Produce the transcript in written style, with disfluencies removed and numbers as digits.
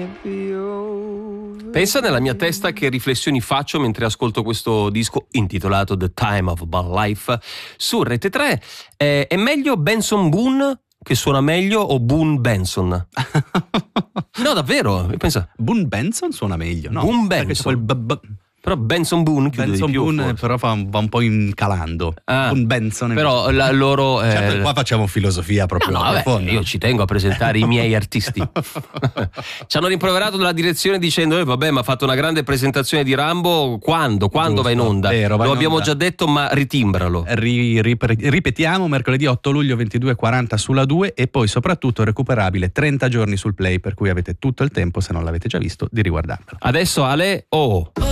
Pensa nella mia testa che riflessioni faccio mentre ascolto questo disco intitolato The Time of My Life su Rete 3. È meglio Benson Boone, che suona meglio, o Boone Benson? No, davvero, pensa. Boone Benson suona meglio, no? Boone Perché c'è Benson. Però Benson Boone chiude Benson di più, Boone forse. però va un po' incalando. Boone Benson Però loro certo, qua facciamo filosofia proprio vabbè, profonda. io ci tengo a presentare i miei artisti. Ci hanno rimproverato dalla direzione dicendo vabbè, ma ha fatto una grande presentazione di Rambo. Quando Giusto, va in onda? vero, va Lo in abbiamo onda. già detto, ma ritimbralo. Ripetiamo, mercoledì 8 luglio 22:40 sulla 2, e poi soprattutto recuperabile 30 giorni sul Play, per cui avete tutto il tempo, se non l'avete già visto, di riguardarlo. Adesso Ale